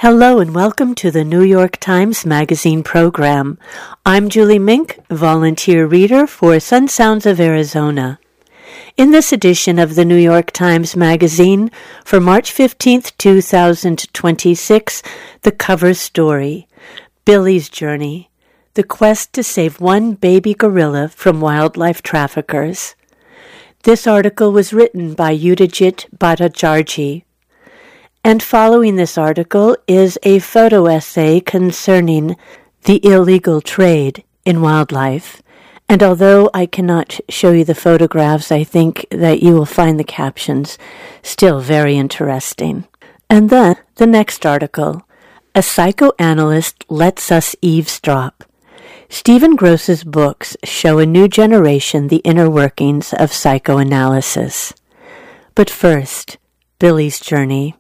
Hello and welcome to the New York Times Magazine program. I'm Julie Mink, volunteer reader for Sun Sounds of Arizona. In this edition of the New York Times Magazine for March 15th, 2026, the cover story, Billy's Journey, the quest to save one baby gorilla from wildlife traffickers. This article was written by Udajit Bhattacharjee. And following this article is a photo essay concerning the illegal trade in wildlife. And although I cannot show you the photographs, I think that you will find the captions still very interesting. And then the next article, A Psychoanalyst Lets Us Eavesdrop. Stephen Gross's books show a new generation the inner workings of psychoanalysis. But first, Billy's Journey.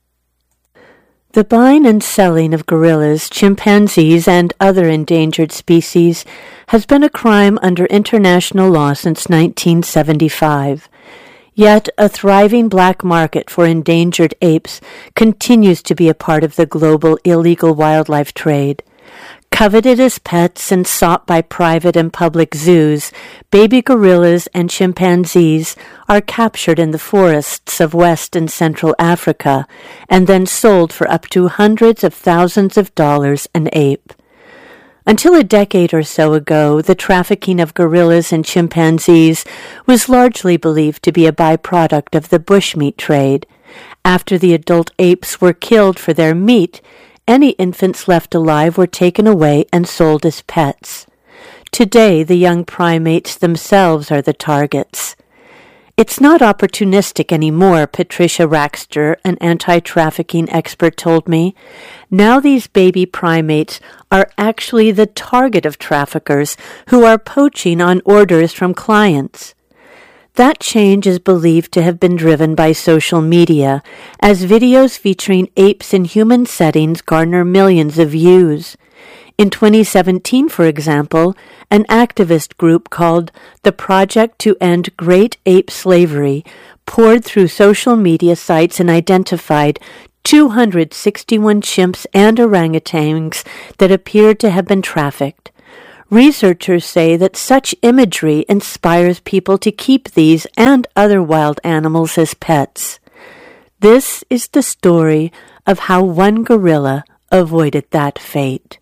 The buying and selling of gorillas, chimpanzees, and other endangered species has been a crime under international law since 1975. Yet a thriving black market for endangered apes continues to be a part of the global illegal wildlife trade. Coveted as pets and sought by private and public zoos, baby gorillas and chimpanzees are captured in the forests of West and Central Africa and then sold for up to hundreds of thousands of dollars an ape. Until a decade or so ago, the trafficking of gorillas and chimpanzees was largely believed to be a byproduct of the bushmeat trade. After the adult apes were killed for their meat, any infants left alive were taken away and sold as pets. Today, the young primates themselves are the targets. It's not opportunistic anymore, Patricia Raxter, an anti-trafficking expert, told me. Now these baby primates are actually the target of traffickers who are poaching on orders from clients. That change is believed to have been driven by social media, as videos featuring apes in human settings garner millions of views. In 2017, for example, an activist group called the Project to End Great Ape Slavery poured through social media sites and identified 261 chimps and orangutans that appeared to have been trafficked. Researchers say that such imagery inspires people to keep these and other wild animals as pets. This is the story of how one gorilla avoided that fate.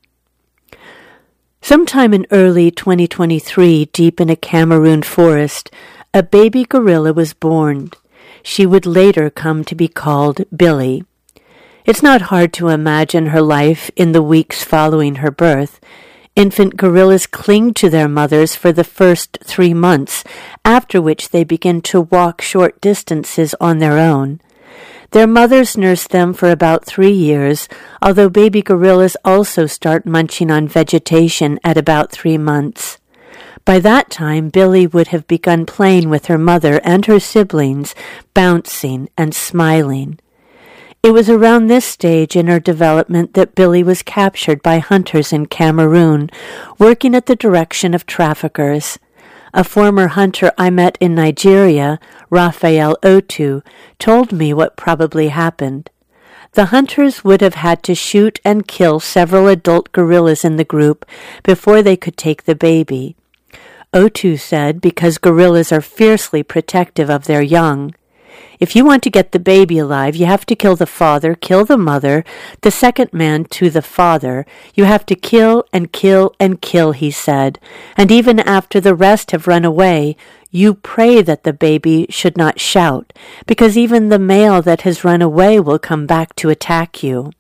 Sometime in early 2023, deep in a Cameroon forest, a baby gorilla was born. She would later come to be called Billy. It's not hard to imagine her life in the weeks following her birth. Infant gorillas cling to their mothers for the first 3 months, after which they begin to walk short distances on their own. Their mothers nurse them for about 3 years, although baby gorillas also start munching on vegetation at about 3 months. By that time, Billy would have begun playing with her mother and her siblings, bouncing and smiling. It was around this stage in her development that Billy was captured by hunters in Cameroon, working at the direction of traffickers. A former hunter I met in Nigeria, Raphael Otu, told me what probably happened. The hunters would have had to shoot and kill several adult gorillas in the group before they could take the baby. Otu said because gorillas are fiercely protective of their young. If you want to get the baby alive, you have to kill the father, kill the mother, the second man to the father. You have to kill and kill and kill, he said. And even after the rest have run away, you pray that the baby should not shout, because even the male that has run away will come back to attack you.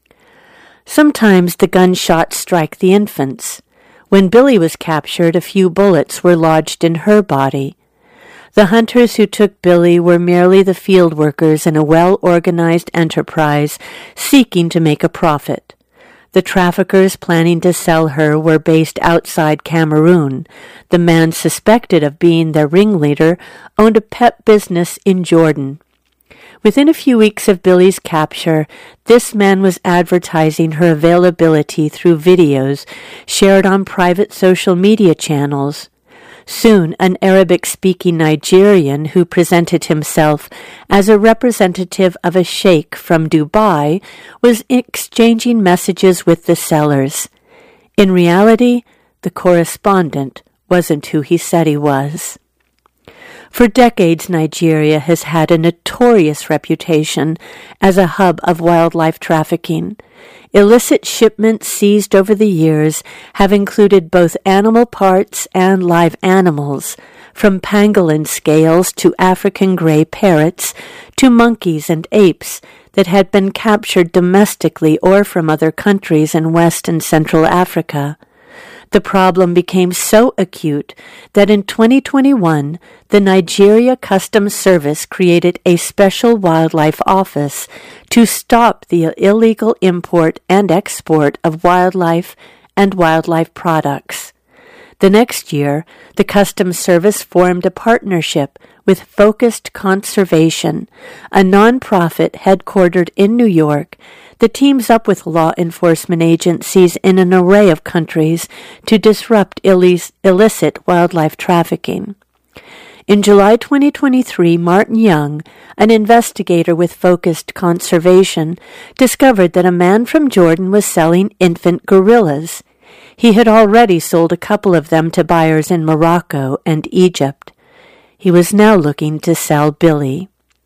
Sometimes the gunshots strike the infants. When Billy was captured, a few bullets were lodged in her body. The hunters who took Billy were merely the field workers in a well-organized enterprise seeking to make a profit. The traffickers planning to sell her were based outside Cameroon. The man suspected of being their ringleader owned a pet business in Jordan. Within a few weeks of Billy's capture, this man was advertising her availability through videos shared on private social media channels. Soon, an Arabic-speaking Nigerian who presented himself as a representative of a sheikh from Dubai was exchanging messages with the sellers. In reality, the correspondent wasn't who he said he was. For decades, Nigeria has had a notorious reputation as a hub of wildlife trafficking. Illicit shipments seized over the years have included both animal parts and live animals, from pangolin scales to African gray parrots to monkeys and apes that had been captured domestically or from other countries in West and Central Africa. The problem became so acute that in 2021, the Nigeria Customs Service created a special wildlife office to stop the illegal import and export of wildlife and wildlife products. The next year, the Customs Service formed a partnership with Focused Conservation, a nonprofit headquartered in New York that teams up with law enforcement agencies in an array of countries to disrupt illicit wildlife trafficking. In July 2023, Martin Young, an investigator with Focused Conservation, discovered that a man from Jordan was selling infant gorillas. He had already sold a couple of them to buyers in Morocco and Egypt. He was now looking to sell Billy.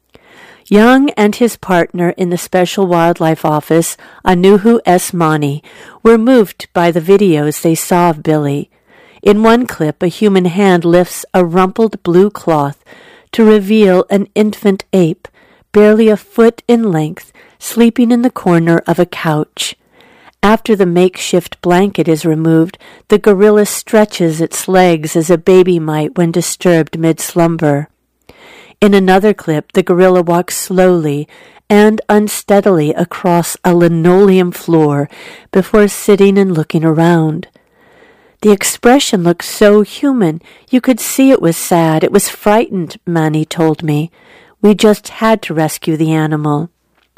Young and his partner in the Special Wildlife Office, Anuhu S. Mani, were moved by the videos they saw of Billy. In one clip, a human hand lifts a rumpled blue cloth to reveal an infant ape, barely a foot in length, sleeping in the corner of a couch. After the makeshift blanket is removed, the gorilla stretches its legs as a baby might when disturbed mid-slumber. In another clip, the gorilla walks slowly and unsteadily across a linoleum floor before sitting and looking around. The expression looked so human, you could see it was sad. It was frightened, Mani told me. We just had to rescue the animal.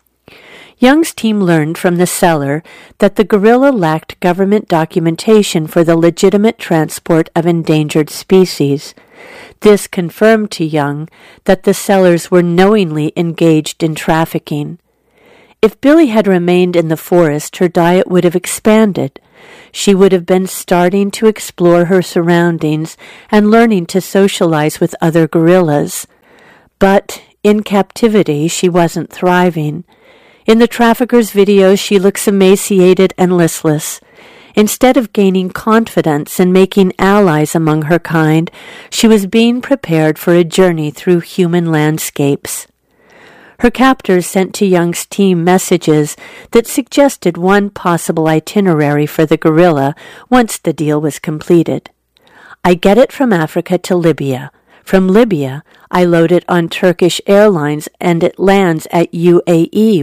Young's team learned from the seller that the gorilla lacked government documentation for the legitimate transport of endangered species. This confirmed to Young that the sellers were knowingly engaged in trafficking. If Billy had remained in the forest, her diet would have expanded. She would have been starting to explore her surroundings and learning to socialize with other gorillas. But in captivity, she wasn't thriving. In the trafficker's videos, she looks emaciated and listless. Instead of gaining confidence and making allies among her kind, she was being prepared for a journey through human landscapes. Her captors sent to Young's team messages that suggested one possible itinerary for the gorilla once the deal was completed. I get it from Africa to Libya. From Libya, I load it on Turkish Airlines and it lands at UAE